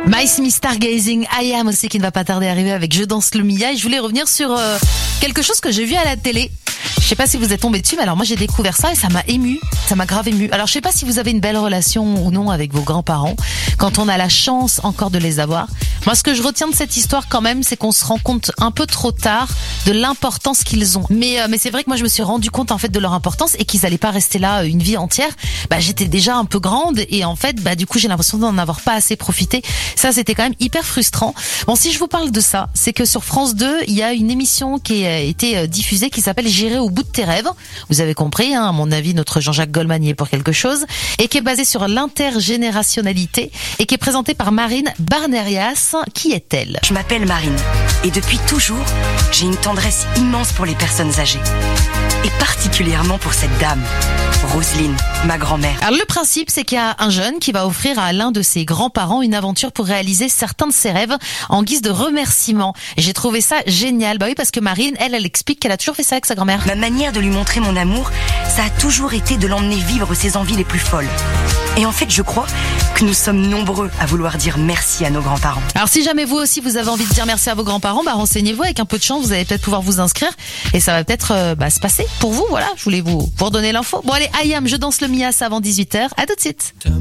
Mice Me Stargazing, I Am aussi qui ne va pas tarder à arriver avec Je danse le Mia. Et je voulais revenir sur quelque chose que j'ai vu à la télé. Je sais pas si vous êtes tombé dessus, mais alors moi j'ai découvert ça et ça m'a ému, ça m'a grave ému. Alors je sais pas si vous avez une belle relation ou non avec vos grands-parents, quand on a la chance encore de les avoir. Moi ce que je retiens de cette histoire quand même, c'est qu'on se rend compte un peu trop tard de l'importance qu'ils ont. Mais c'est vrai que moi je me suis rendu compte en fait de leur importance et qu'ils allaient pas rester là une vie entière. J'étais déjà un peu grande et en fait du coup j'ai l'impression d'en avoir pas assez profité. Ça c'était quand même hyper frustrant. Bon, si je vous parle de ça, c'est que sur France 2, il y a une émission qui a été diffusée qui s'appelle J'irai au bout de tes rêves. Vous avez compris, à mon avis, notre Jean-Jacques Goldman y est pour quelque chose, et qui est basée sur l'intergénérationnalité et qui est présentée par Marine Barnerias. Qui est-elle? Je m'appelle Marine et depuis toujours, j'ai une tendresse immense pour les personnes âgées. Et particulièrement pour cette dame, Roselyne, ma grand-mère. Alors le principe, c'est qu'il y a un jeune qui va offrir à l'un de ses grands-parents une aventure pour réaliser certains de ses rêves en guise de remerciement. Et j'ai trouvé ça génial. Oui, parce que Marine, elle explique qu'elle a toujours fait ça avec sa grand-mère. Ma manière de lui montrer mon amour, ça a toujours été de l'emmener vivre ses envies les plus folles. Et en fait, je crois que nous sommes nombreux à vouloir dire merci à nos grands-parents. Alors si jamais vous aussi vous avez envie de dire merci à vos grands-parents, renseignez-vous, avec un peu de chance, vous allez peut-être pouvoir vous inscrire et ça va peut-être se passer pour vous. Voilà, je voulais vous redonner l'info. Bon allez, I Am, Je danse le Mia, c'est avant 18h. À tout de suite.